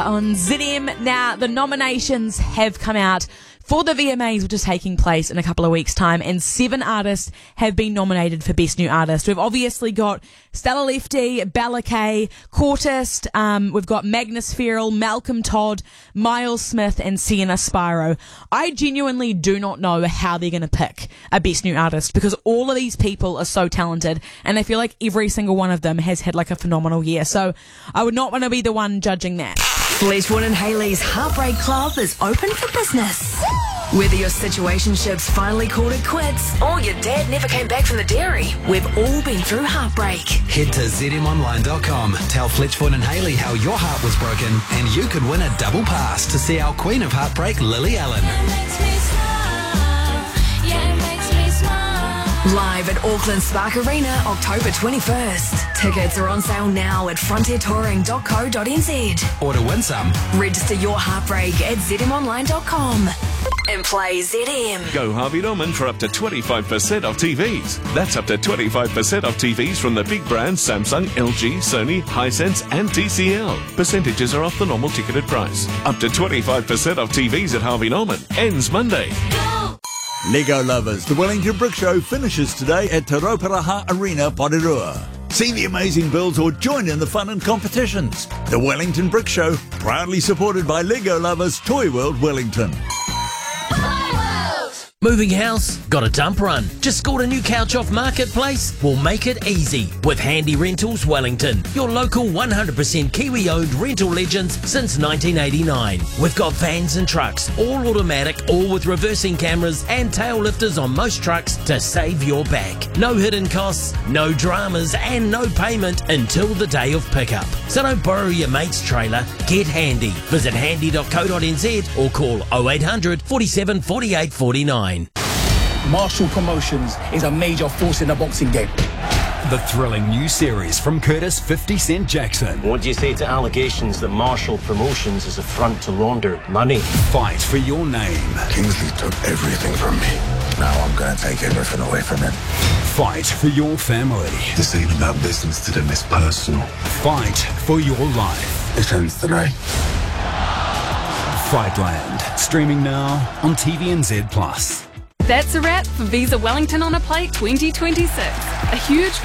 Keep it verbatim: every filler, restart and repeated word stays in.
On Z M. Now, the nominations have come out for the V M As, which is taking place in a couple of weeks' time, and seven artists have been nominated for Best New Artist. We've obviously got Stella Lefty, Bella Kay, Courtist, um, we've got Magnus Farrell, Malcolm Todd, Miles Smith, and Sienna Spyro. I genuinely do not know how they're going to pick a Best New Artist, because all of these people are so talented, and I feel like every single one of them has had like a phenomenal year. So I would not want to be the one judging that. Fledgwood and Hayley's Heartbreak Club is open for business. Whether your situationship's finally called it quits or your dad never came back from the dairy, we've all been through heartbreak. Head to z m online dot com. Tell Fletchfoot and Hayley how your heart was broken, and you could win a double pass to see our Queen of Heartbreak, Lily Allen. Live at Auckland Spark Arena, October twenty-first. Tickets are on sale now at frontier touring dot co dot n z. Or to win some, register your heartbreak at z m online dot com. And play Z M. Go Harvey Norman for up to twenty-five percent off T Vs. That's up to twenty-five percent off T Vs from the big brands Samsung, L G, Sony, Hisense and T C L. Percentages are off the normal ticketed price. Up to twenty-five percent off T Vs at Harvey Norman. Ends Monday. Lego lovers, the Wellington Brick Show finishes today at Te Rauparaha Arena, Porirua. See the amazing builds or join in the fun and competitions. The Wellington Brick Show, proudly supported by Lego lovers Toy World Wellington. Moving house? Got a dump run? Just scored a new couch off Marketplace? We'll make it easy with Handy Rentals Wellington, your local one hundred percent Kiwi-owned rental legends since nineteen eighty-nine. We've got vans and trucks, all automatic, all with reversing cameras and tail lifters on most trucks to save your back. No hidden costs, no dramas, and no payment until the day of pickup. So don't borrow your mate's trailer, get Handy. Visit handy dot co dot n z or call oh eight hundred, forty-seven, forty-eight, forty-nine. Marshall Promotions is a major force in the boxing game. The thrilling new series from Curtis fifty Cent Jackson. What do you say to allegations that Marshall Promotions is a front to launder money? Fight for your name. Kingsley took everything from me. Now I'm going to take everything away from him. Fight for your family. This ain't about business to them, it's personal. Fight for your life. It ends tonight. Frightland, streaming now on T V N Z plus. That's a wrap for Visa Wellington on a Plate twenty twenty-six. A huge